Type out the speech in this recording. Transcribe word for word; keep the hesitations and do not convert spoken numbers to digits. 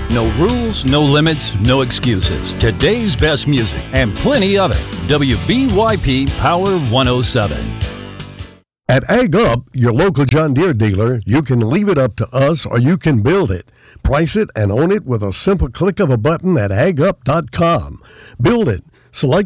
No rules, no limits, no excuses. Today's best music and plenty of it. W B Y P Power one oh seven. At Ag Up, your local John Deere dealer, you can leave it up to us or you can build it. Price it and own it with a simple click of a button at ag up dot com. Build it. Select